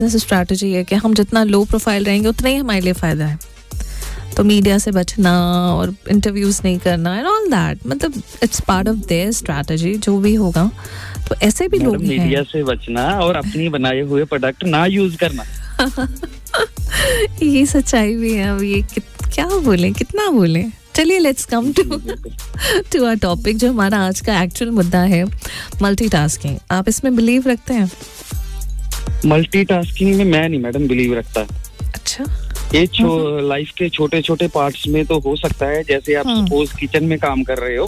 Business strategy है कि हम जितना लो प्रोफाइल रहेंगे उतना ही हमारे लिए फ़ायदा है. तो मीडिया से बचना और इंटरव्यूज नहीं करना एंड ऑल दैट, मतलब it's part of their strategy जो भी होगा. तो ऐसे भी लोग हैं. मीडिया से बचना और अपनी बनाए हुए प्रोडक्ट ना यूज करना. ये सच्चाई भी है. अब ये क्या बोलें, कितना बोलें. चलिए let's come to our topic जो हमारा आज का एक्चुअल मुद्दा है, मल्टीटास्किंग. आप इसमें बिलीव रखते हैं? मल्टीटास्किंग में मैं नहीं मैडम बिलीव रखता. अच्छा. ये लाइफ के छोटे छोटे पार्ट्स में तो हो सकता है. जैसे आप सपोज किचन में काम कर रहे हो,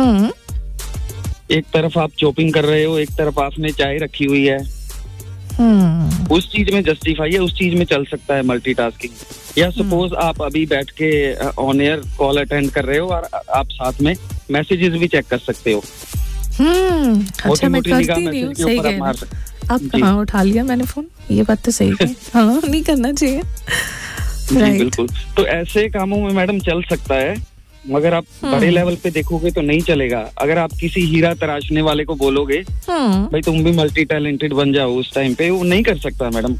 एक तरफ आप चॉपिंग कर रहे हो, एक तरफ आपने चाय रखी हुई है, उस चीज में जस्टिफाई है, उस चीज में चल सकता है मल्टीटास्किंग. या सपोज आप अभी बैठ के ऑन एयर कॉल अटेंड कर रहे हो और आप साथ में मैसेजेस भी चेक कर सकते हो. अच्छा, मैं करती नहीं हूँ. सही कह रहे आप. कहाँ उठा लिया मैंने फोन, ये बात तो सही है. हाँ, नहीं करना चाहिए. जी बिल्कुल. तो ऐसे कामों में मैडम चल सकता है, मगर आप बड़े लेवल पे देखोगे तो नहीं चलेगा. अगर आप किसी हीरा तराशने वाले को बोलोगे भाई तुम भी मल्टी टैलेंटेड बन जाओ, उस टाइम पे वो नहीं कर सकता मैडम.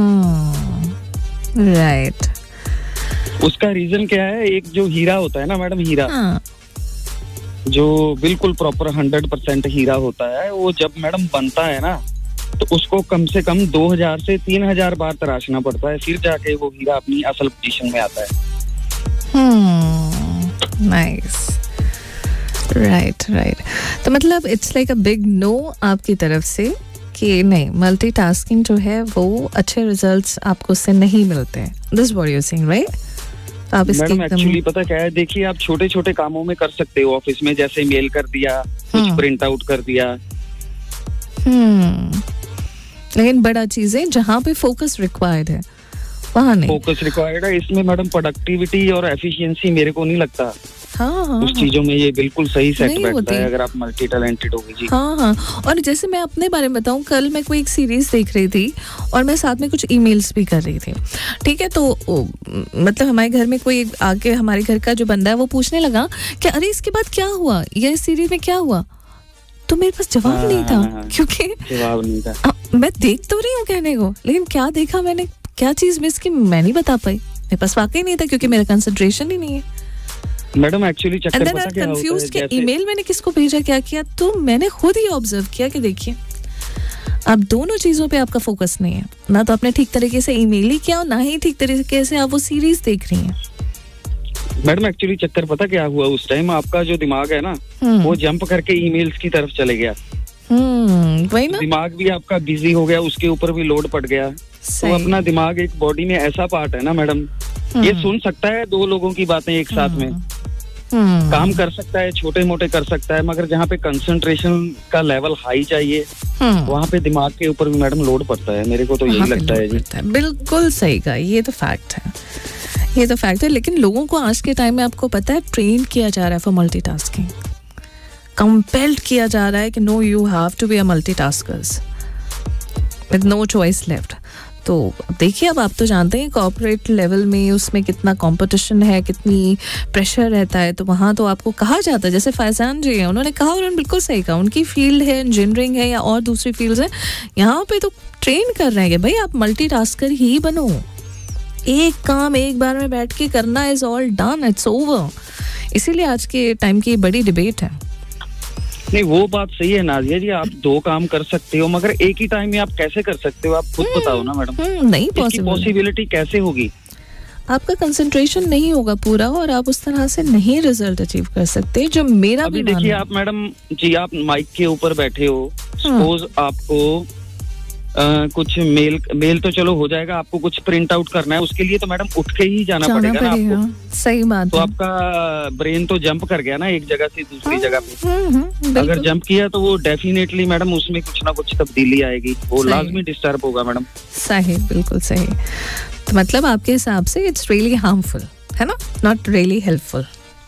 राइट. उसका रीजन क्या है? एक जो हीरा होता है ना मैडम, हीरा जो बिल्कुल प्रॉपर 100% हीरा होता है, वो जब मैडम बनता है ना तो उसको कम से कम 2000 से 3000 बार तराशना पड़ता है, फिर जाके वो हीरा अपनी असल पोजीशन में आता है. नाइस. राइट. तो मतलब it's like a big no आपकी तरफ से कि नहीं, मल्टीटास्किंग जो है वो अच्छे रिजल्ट्स आपको उससे नहीं मिलते हैं. This what you are saying, right? आप इसकी मैडम एक्चुअली पता क्या है, देखिए आप छोटे छोटे कामों में कर सकते हो ऑफिस में, जैसे मेल कर दिया, कुछ प्रिंट आउट कर दिया. लेकिन बड़ा चीजें जहाँ पे फोकस रिक्वायर्ड है वहाँ नहीं. फोकस रिक्वायर्ड है इसमें मैडम. प्रोडक्टिविटी और एफिशिएंसी मेरे को नहीं लगता उस चीजों में ये बिल्कुल सही सेट बैठता है अगर आप मल्टी टैलेंटेड होगे जी. हाँ. और जैसे मैं अपने बारे में बताऊं, कल मैं कोई एक सीरीज देख रही थी और मैं साथ में कुछ ईमेल्स भी कर रही थी. ठीक है. तो मतलब हमारे घर में कोई आके, हमारे घर का जो बंदा है वो पूछने लगा कि अरे इसके बाद क्या हुआ, ये सीरीज में क्या हुआ. तो मेरे पास जवाब नहीं था, क्योंकि जवाब नहीं था. मैं देख तो रही हूँ कहने को, लेकिन क्या देखा मैंने, क्या चीज मिस की, मैं नहीं बता पाई. मेरे पास वाकई नहीं था क्योंकि मेरा कंसंट्रेशन ही नहीं है. मैडम एक्चुअली चक्कर पता क्या होता है, कि ईमेल मैंने किसको भेजा, क्या किया, तो मैंने खुद ही ऑब्जर्व किया कि देखिए अब दोनों चीजों पे आपका फोकस नहीं है. ना तो आपने ठीक तरीके से ईमेल ही किया और ना ही ठीक तरीके से आप वो सीरीज देख रही हैं. मैडम एक्चुअली चक्कर पता क्या हुआ, उस टाइम आपका जो दिमाग है ना वो जंप करके ईमेल्स की तरफ चले गया. वही ना. दिमाग भी आपका बिजी हो गया, उसके ऊपर भी लोड पड़ गया. तो अपना दिमाग एक बॉडी में ऐसा पार्ट है ना मैडम, ये सुन सकता है दो लोगों की बातें एक साथ में, काम कर सकता है, छोटे मोटे कर सकता है, मगर जहाँ पे कंसंट्रेशन का लेवल हाई चाहिए वहाँ पे दिमाग के ऊपर भी मैडम लोड पड़ता है. मेरे को तो यही लगता है जी. बिल्कुल सही कहा. ये तो फैक्ट है, ये तो फैक्ट है. लेकिन लोगों को आज के टाइम में आपको पता है ट्रेन किया जा रहा है फॉर मल्टीटास्किंग. कंपेल्ड किया जा रहा है कि no, you have to be a multitaskers with no choice left. तो देखिए, अब आप तो जानते हैं कॉर्पोरेट लेवल में उसमें कितना कंपटीशन है, कितनी प्रेशर रहता है. तो वहाँ तो आपको कहा जाता है, जैसे फैजान जी हैं, उन्होंने कहा, उन्होंने बिल्कुल सही कहा, उनकी फील्ड है इंजीनियरिंग है या और दूसरी फील्ड्स हैं, यहाँ पे तो ट्रेन कर रहे हैं कि भाई आप मल्टीटास्कर ही बनो. एक काम एक बार में बैठ के करना is all done, it's over. इसीलिए आज के टाइम की बड़ी डिबेट है. नहीं, वो बात सही है नाजिया जी, आप दो काम कर सकते हो, मगर एक ही टाइम में आप कैसे कर सकते हो, आप खुद बताओ ना मैडम. नहीं पॉसिबिलिटी कैसे होगी? आपका कंसंट्रेशन नहीं होगा पूरा और आप उस तरह से नहीं रिजल्ट अचीव कर सकते, जो मेरा अभी देखिए आप मैडम जी, आप माइक के ऊपर बैठे हो, सपोज आपको कुछ मेल तो चलो हो जाएगा, आपको कुछ प्रिंट आउट करना है, उसके लिए तो मैडम उठ के ही जाना पड़ेगा ना आपको. सही बात. तो आपका ब्रेन तो जंप कर गया ना एक जगह से दूसरी जगह पे. अगर जंप किया तो वो डेफिनेटली मैडम उसमें कुछ ना कुछ तब्दीली आएगी, वो लाजमी डिस्टर्ब होगा मैडम. सही, बिल्कुल सही. तो मतलब आपके हिसाब से इट्स रियली हार्मफुल है ना, नॉट रियली हेल्पफुल.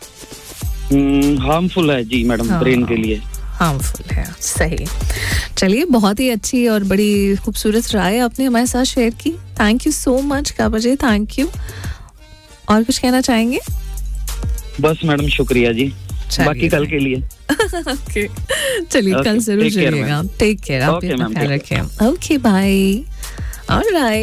हार्मफुल है जी मैडम, ब्रेन के लिए हार्मफुल है. सही. चलिए, बहुत ही अच्छी और बड़ी खूबसूरत राय आपने हमारे साथ शेयर की. Thank you so much Kaaba ji, thank you. और कुछ कहना चाहेंगे? बस मैडम शुक्रिया जी, बाकी कल के लिए. ओके, चलिए कल जरूर जुड़िएगा. टेक केयर, आप अपना ख्याल रखें. Okay, bye. ऑलराइट.